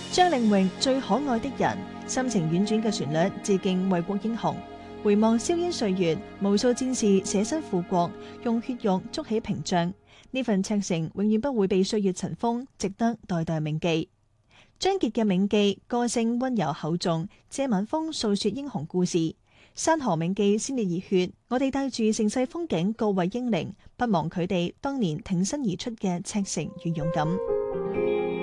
張令榮最可愛的人，深情婉轉嘅旋律致敬衛國英雄。回望硝煙歲月，無數戰士捨身負國，用血肉築起屏障。呢份赤誠永遠不會被歲月塵封，值得代代銘記。張傑嘅銘記，歌聲溫柔厚重，借晚風訴說英雄故事。山河銘記先烈熱血，我哋帶住盛世風景告慰英靈，不忘佢哋當年挺身而出嘅赤誠與勇敢。